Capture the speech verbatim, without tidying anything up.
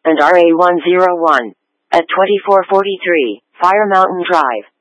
and R A one oh one at twenty-four forty-three Fire Mountain Drive.